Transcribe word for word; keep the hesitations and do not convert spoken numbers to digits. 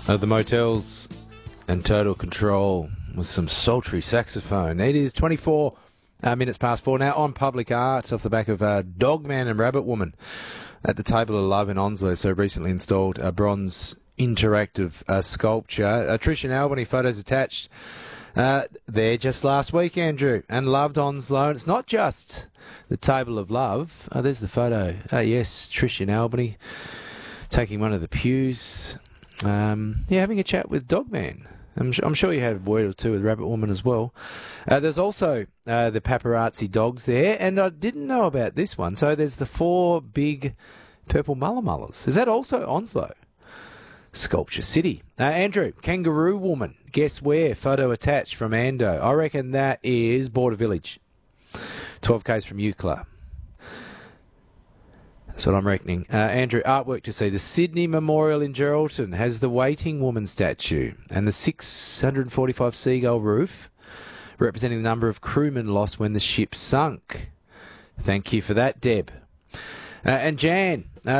Uh, the Motels and Total Control with some sultry saxophone. It is twenty-four uh, minutes past four now on Public Art off the back of uh, Dogman and Rabbit Woman at the Table of Love in Onslow. So recently installed a bronze interactive uh, sculpture. Uh, Trish and Albany photos attached uh, there just last week, Andrew, and loved Onslow. And it's not just the Table of Love. Oh, there's the photo. Uh, yes, Trish and Albany taking one of the pews. Um, yeah, having a chat with Dogman. I'm, I'm sure you had a word or two with Rabbit Woman as well. Uh, there's also uh, the paparazzi dogs there, and I didn't know about this one. So there's the four big purple mullamullas. Is that also Onslow? Sculpture City. Uh, Andrew, Kangaroo Woman. Guess where? Photo attached from Ando. I reckon that is Border Village. twelve kays from Eucla. That's what I'm reckoning. Uh, Andrew, artwork to see. The Sydney Memorial in Geraldton has the Waiting Woman statue and the six hundred forty-five seagull roof representing the number of crewmen lost when the ship sunk. Thank you for that, Deb. Uh, and Jan, uh,